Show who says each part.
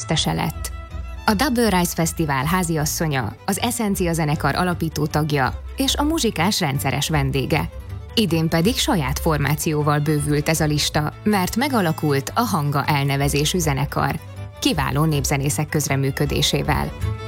Speaker 1: győztese lett. A Double Rise Fesztivál háziasszonya, az Essencia zenekar alapító tagja és a muzsikás rendszeres vendége. Idén pedig saját formációval bővült ez a lista, mert megalakult a Hanga elnevezésű zenekar, kiváló népzenészek közreműködésével.